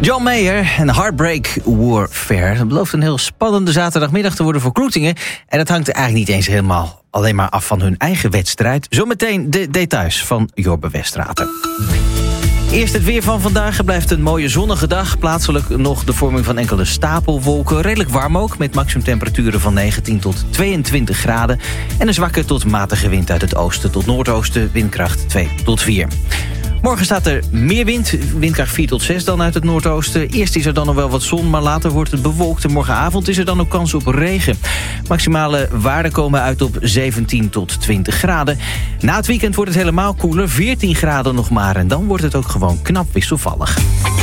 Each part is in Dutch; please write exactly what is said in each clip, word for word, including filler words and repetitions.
John Mayer en Heartbreak Warfare. Dat belooft een heel spannende zaterdagmiddag te worden voor Kloetingen. En dat hangt eigenlijk niet eens helemaal alleen maar af van hun eigen wedstrijd. Zometeen de details van Jorbe Westraten. Eerst het weer van vandaag. Het blijft een mooie zonnige dag. Plaatselijk nog de vorming van enkele stapelwolken. Redelijk warm ook, met maximumtemperaturen van negentien tot tweeëntwintig graden. En een zwakke tot matige wind uit het oosten tot noordoosten. Windkracht twee tot vier. Morgen staat er meer wind, windkracht vier tot zes dan uit het noordoosten. Eerst is er dan nog wel wat zon, maar later wordt het bewolkt. En morgenavond is er dan ook kans op regen. Maximale waarden komen uit op zeventien tot twintig graden. Na het weekend wordt het helemaal koeler, veertien graden nog maar. En dan wordt het ook gewoon knap wisselvallig.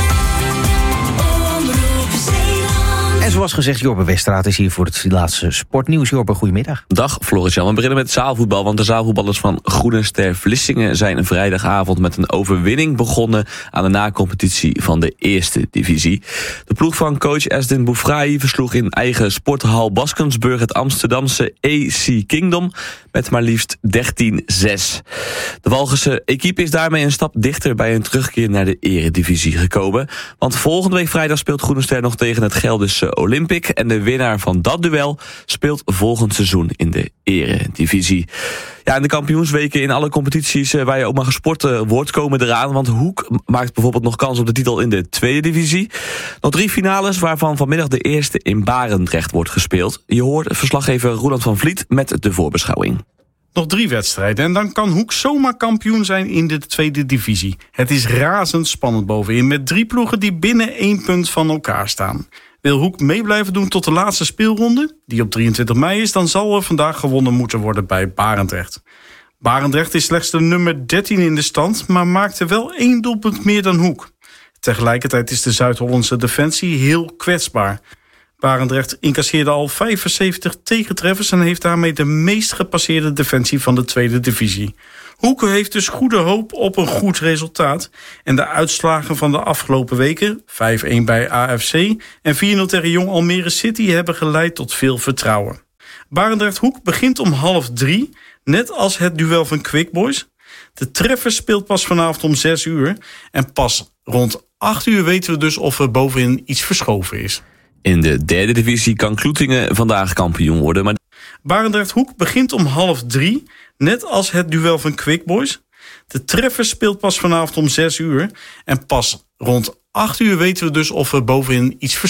En zoals gezegd, Jorbe Westraat is hier voor het laatste sportnieuws. Jorbe, goedemiddag. Dag Floris-Jan. We beginnen met zaalvoetbal, want de zaalvoetballers van Groene Ster Vlissingen zijn een vrijdagavond met een overwinning begonnen aan de nacompetitie van de eerste divisie. De ploeg van coach Esdin Boufrahi versloeg in eigen sporthal Baskensburg het Amsterdamse A C Kingdom met maar liefst dertien zes. De Walgense equipe is daarmee een stap dichter bij een terugkeer naar de eredivisie gekomen. Want volgende week vrijdag speelt Groene Ster nog tegen het Gelderse Olympic. En de winnaar van dat duel speelt volgend seizoen in de eredivisie. Ja, en de kampioensweken in alle competities waar je ook maar gesport wordt komen eraan. Want Hoek maakt bijvoorbeeld nog kans op de titel in de tweede divisie. Nog drie finales waarvan vanmiddag de eerste in Barendrecht wordt gespeeld. Je hoort verslaggever Roland van Vliet met de voorbeschouwing. Nog drie wedstrijden en dan kan Hoek zomaar kampioen zijn in de tweede divisie. Het is razend spannend bovenin met drie ploegen die binnen één punt van elkaar staan. Wil Hoek mee blijven doen tot de laatste speelronde, die op drieëntwintig mei is, dan zal er vandaag gewonnen moeten worden bij Barendrecht. Barendrecht is slechts de nummer dertien in de stand, maar maakte wel één doelpunt meer dan Hoek. Tegelijkertijd is de Zuid-Hollandse defensie heel kwetsbaar. Barendrecht incasseerde al vijfenzeventig tegentreffers en heeft daarmee de meest gepasseerde defensie van de tweede divisie. Hoek heeft dus goede hoop op een goed resultaat. En de uitslagen van de afgelopen weken, vijf-een bij A F C en vier nul tegen Jong Almere City, hebben geleid tot veel vertrouwen. Barendrecht-Hoek begint om half drie, net als het duel van Quick Boys. De treffer speelt pas vanavond om zes uur. En pas rond acht uur weten we dus of er bovenin iets verschoven is. In de derde divisie kan Kloetingen vandaag kampioen worden. Maar Barendrecht-Hoek begint om half drie, net als het duel van Quick Boys. De treffer speelt pas vanavond om zes uur. En pas rond acht uur weten we dus of er bovenin iets verschoven is.